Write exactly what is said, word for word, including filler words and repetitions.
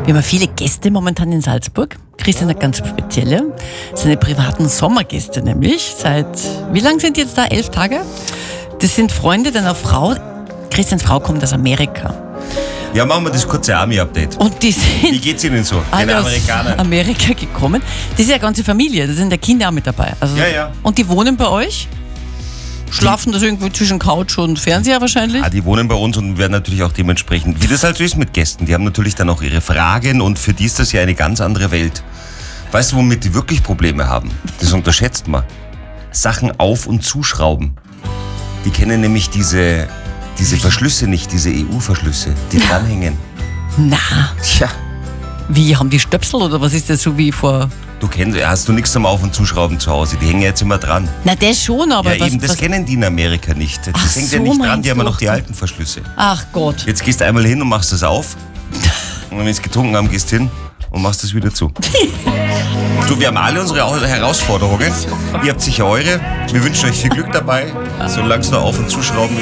Wir haben viele Gäste momentan in Salzburg. Christian hat ganz spezielle, seine privaten Sommergäste nämlich. Seit, wie lang sind die jetzt da? Elf Tage? Das sind Freunde deiner Frau. Christians Frau kommt aus Amerika. Ja, machen wir das kurze Army-Update. Und die sind Wie geht's Ihnen so, den alle aus Amerikanern? Amerika gekommen. Das ist ja eine ganze Familie, da sind ja Kinder auch mit dabei. Also, Ja, ja. Und die wohnen bei euch? Schlafen das irgendwo zwischen Couch und Fernseher wahrscheinlich? Ah, die wohnen bei uns und werden natürlich auch dementsprechend, wie das halt so ist mit Gästen, die haben natürlich dann auch ihre Fragen und für die ist das ja eine ganz andere Welt. Weißt du, womit die wirklich Probleme haben? Das unterschätzt man. Sachen auf- und zuschrauben. Die kennen nämlich diese, diese Verschlüsse nicht, diese E U-Verschlüsse, die dranhängen. Na, Tja, wie, haben die Stöpsel oder was ist das so wie vor... du kennst, hast du nichts zum Auf- und Zuschrauben zu Hause, die hängen jetzt immer dran. Na, das schon, aber Ja was... eben, das was kennen die in Amerika nicht. Das Ach hängt ja so, nicht dran, meinst die haben ja du? noch die alten Verschlüsse. Ach Gott. Jetzt gehst du einmal hin und machst das auf. Und wenn wir es getrunken haben, gehst hin und machst das wieder zu. So, wir haben alle unsere Herausforderungen. Ihr habt sicher eure. Wir wünschen euch viel Glück dabei, solange es noch auf- und zuschrauben ist.